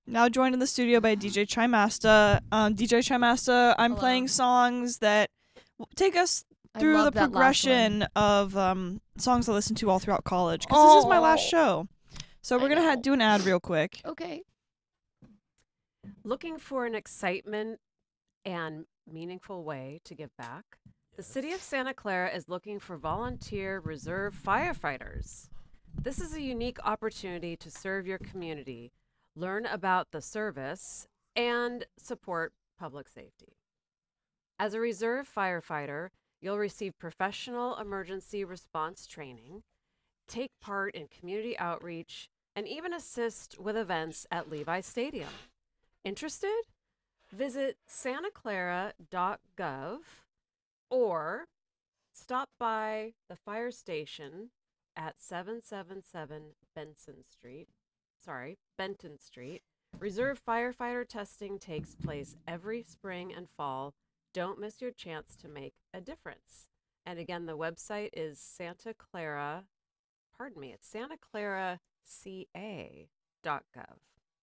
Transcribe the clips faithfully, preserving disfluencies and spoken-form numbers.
Now joined in the studio by D J Chimasta. Um, D J Chimasta, I'm Hello. playing songs that w- take us I through the love that last one. progression of um, songs I listened to all throughout college. Because this is my last Oh. show. So we're I going to know. do an ad real quick. Okay. Looking for an excitement and meaningful way to give back? The City of Santa Clara is looking for volunteer reserve firefighters. This is a unique opportunity to serve your community, learn about the service, and support public safety. As a reserve firefighter, you'll receive professional emergency response training, take part in community outreach, and even assist with events at Levi Stadium. Interested? Visit santa clara dot gov or stop by the fire station at seven seventy-seven Benson Street. Sorry, Benton Street. Reserve firefighter testing takes place every spring and fall. Don't miss your chance to make a difference. And again, the website is Santa Clara, pardon me, it's santa clara c a dot gov.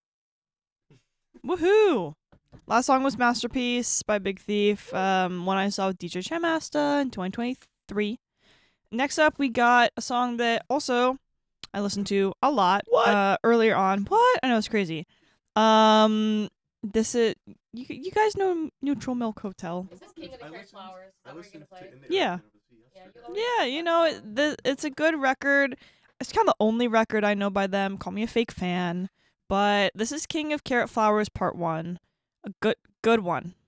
Woohoo! Last song was Masterpiece by Big Thief, um, one I saw with D J Chimasta in twenty twenty-three. Next up, we got a song that also I listened to a lot What? Uh, earlier on. What? I know, it's crazy. Um, this is you. You guys know Neutral Milk Hotel? Is this King of the Carrot Flowers? Is that what you're gonna play? Yeah. Yeah, you love Yeah, you know, it, the, it's a good record. It's kind of the only record I know by them. Call me a fake fan. But this is King of Carrot Flowers Part one. A good good one.